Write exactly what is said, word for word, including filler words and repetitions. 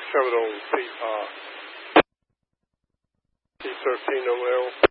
have it on P, uh, P thirteen O L.